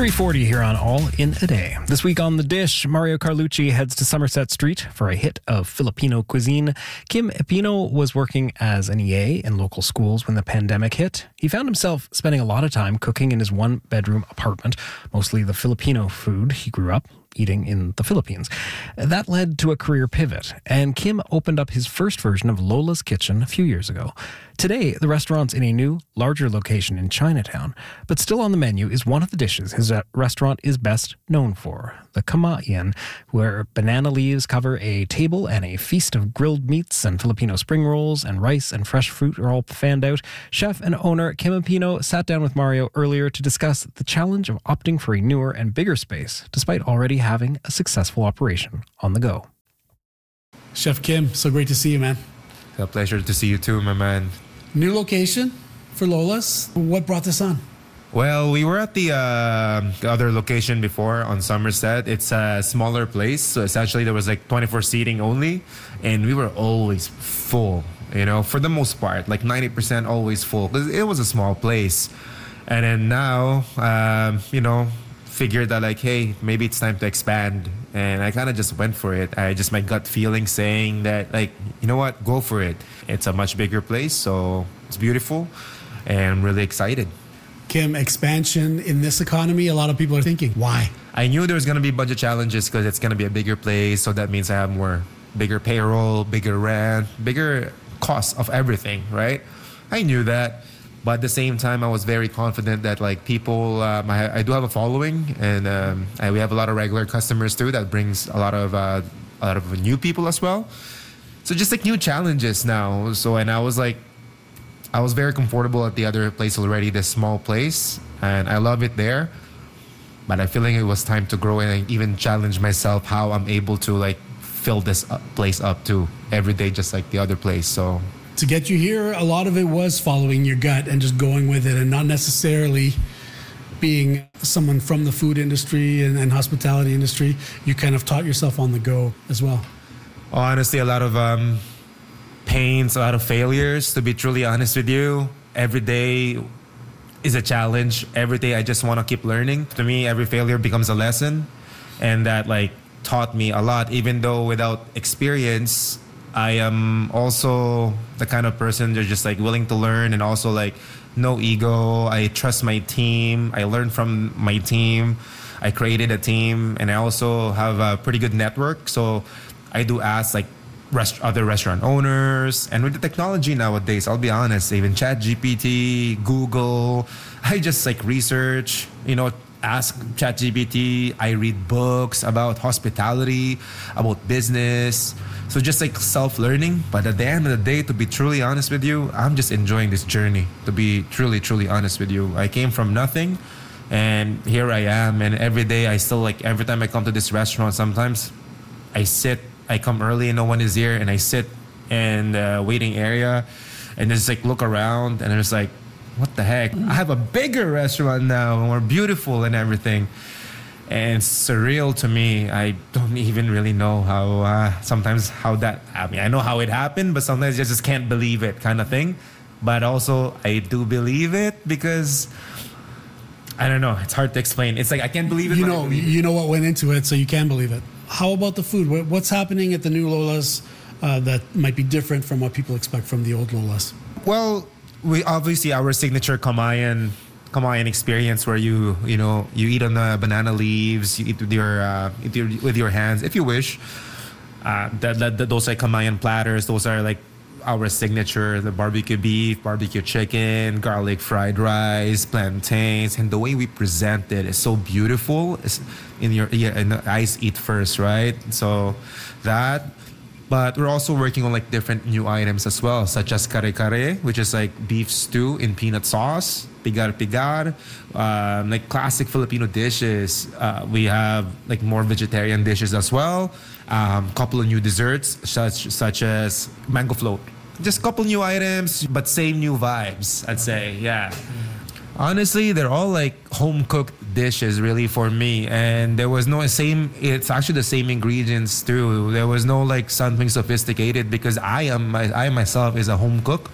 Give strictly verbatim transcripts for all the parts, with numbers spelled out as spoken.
three forty here on All in a Day. This week on The Dish, Mario Carlucci heads to Somerset Street for a hit of Filipino cuisine. Kim Epino was working as an E A in local schools when the pandemic hit. He found himself spending a lot of time cooking in his one-bedroom apartment, mostly the Filipino food he grew up eating in the Philippines. That led to a career pivot, and Kim opened up his first version of Lola's Kitchen a few years ago. Today, the restaurant's in a new, larger location in Chinatown, but still on the menu is one of the dishes his restaurant is best known for, the kamayan, where banana leaves cover a table and a feast of grilled meats and Filipino spring rolls and rice and fresh fruit are all fanned out. Chef and owner Kim Epino sat down with Mario earlier to discuss the challenge of opting for a newer and bigger space, despite already having a successful operation on the go. Chef Kim, so great to see you, man. It's a pleasure to see you too, my man. New location for Lola's. What brought this on? Well, we were at the uh, other location before on Somerset. It's a smaller place, so essentially there was like twenty-four seating only, and we were always full, you know, for the most part, like ninety percent always full, because it was a small place. And then now, um, you know, figured that like, hey, maybe it's time to expand. And I kind of just went for it. I just, my gut feeling saying that like, you know what, go for it. It's a much bigger place, so it's beautiful, and I'm really excited. Kim, expansion in this economy, a lot of people are thinking, why? I knew there was going to be budget challenges because it's going to be a bigger place, so that means I have more, bigger payroll, bigger rent, bigger cost of everything, right? I knew that. But at the same time, I was very confident that like people, um, I, I do have a following, and um, I, we have a lot of regular customers too. That brings a lot of uh, a lot of new people as well. So just like new challenges now. So and I was like, I was very comfortable at the other place already, this small place, and I love it there. But I feel like it was time to grow and even challenge myself how I'm able to like fill this up, place up too every day, just like the other place. So. To get you here, a lot of it was following your gut and just going with it and not necessarily being someone from the food industry and, and hospitality industry. You kind of taught yourself on the go as well. Honestly, a lot of um, pains, a lot of failures, to be truly honest with you. Every day is a challenge. Every day I just want to keep learning. To me, every failure becomes a lesson. And that like taught me a lot, even though without experience, I am also the kind of person that's just like willing to learn, and also like no ego. I trust my team. I learn from my team. I created a team, and I also have a pretty good network. So I do ask like rest- other restaurant owners, and with the technology nowadays, I'll be honest, even ChatGPT, Google, I just like research, you know, ask ChatGPT. I read books about hospitality, about business. So just like self-learning. But at the end of the day, to be truly honest with you, I'm just enjoying this journey, to be truly, truly honest with you. I came from nothing, and here I am. And every day I still like, every time I come to this restaurant, sometimes I sit, I come early and no one is here, and I sit in the waiting area and just like look around, and it's like, what the heck? I have a bigger restaurant now, and we're beautiful and everything. And it's surreal to me. I don't even really know how, uh, sometimes how that, I mean, I know how it happened, but sometimes I just can't believe it kind of thing. But also, I do believe it because, I don't know, it's hard to explain. It's like, I can't believe it. You know, you know what went into it, so you can believe it. How about the food? What's happening at the new Lola's uh, that might be different from what people expect from the old Lola's? Well, we obviously, our signature Kamayan Kamayan experience, where you you know you eat on the banana leaves, you eat with your uh, eat your, with your hands if you wish. Uh, that, that, that those are Kamayan platters. Those are like our signature: the barbecue beef, barbecue chicken, garlic fried rice, plantains, and the way we present it is so beautiful. It's in your yeah, in the eyes eat first, right? So that. But we're also working on like different new items as well, such as kare kare, which is like beef stew in peanut sauce, pigar pigar, um, like classic Filipino dishes. Uh, we have like more vegetarian dishes as well. Um, couple of new desserts, such such as mango float. Just a couple new items, but same new vibes, I'd say. Yeah. Honestly, they're all like home cooked dishes really for me, and there was no same it's actually the same ingredients too. There was no like something sophisticated, because I am I myself is a home cook,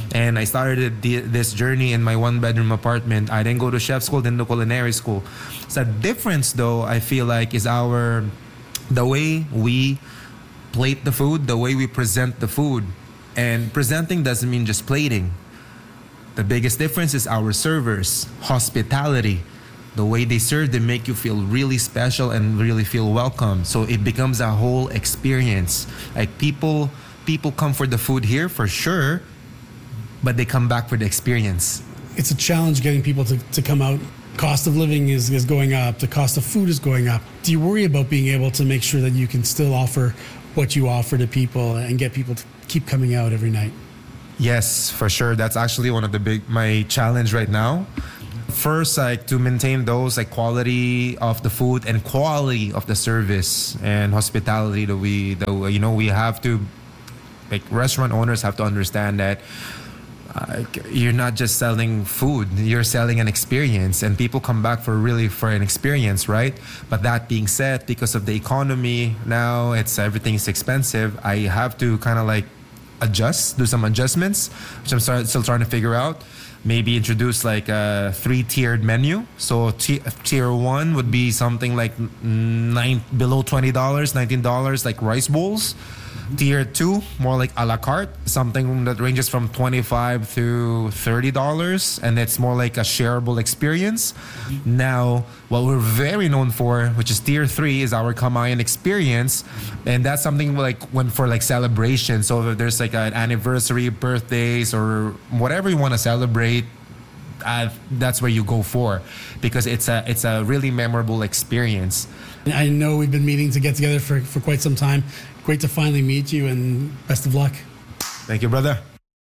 And I started the, this journey in my one-bedroom apartment. I didn't go to chef school, didn't go to culinary school. So the difference, though, I feel like, is our the way we plate the food, the way we present the food. And presenting doesn't mean just plating. The biggest difference is our servers, hospitality. The way they serve, they make you feel really special and really feel welcome. So it becomes a whole experience. Like people, people come for the food here for sure, but they come back for the experience. It's a challenge getting people to, to come out. Cost of living is, is going up. The cost of food is going up. Do you worry about being able to make sure that you can still offer what you offer to people and get people to keep coming out every night? Yes, for sure. That's actually one of the big, my challenge right now. First, like to maintain those like quality of the food and quality of the service and hospitality that we, that you know, we have to, like restaurant owners have to understand that uh, you're not just selling food, you're selling an experience, and people come back for really for an experience, right? But that being said, because of the economy now, it's everything's expensive. I have to kind of like adjust, do some adjustments, which I'm start, still trying to figure out. Maybe introduce like a three-tiered menu. So t- tier one would be something like nine below twenty dollars, nineteen dollars, like rice bowls. Mm-hmm. Tier two, more like a la carte, something that ranges from twenty-five to thirty dollars, and it's more like a shareable experience. Mm-hmm. Now, what we're very known for, which is tier three, is our Kamayan experience, and that's something like when for like celebration. So if there's like an anniversary, birthdays, or whatever you want to celebrate, uh, that's where you go for, because it's a it's a really memorable experience. I know we've been meeting to get together for, for quite some time. Great to finally meet you, and best of luck. Thank you, brother.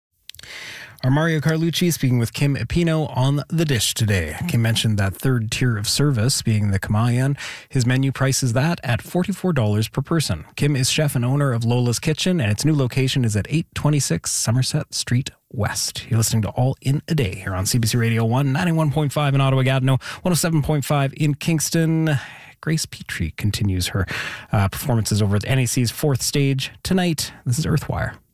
Our Mario Carlucci speaking with Kim Epino on The Dish today. Kim mentioned that third tier of service being the Kamayan. His menu prices that at forty-four dollars per person. Kim is chef and owner of Lola's Kitchen, and its new location is at eight twenty-six Somerset Street West. You're listening to All in a Day here on C B C Radio one, ninety-one point five in Ottawa-Gatineau, one oh seven point five in Kingston. Grace Petrie continues her uh, performances over at N A C's fourth stage tonight. This is Earthwire.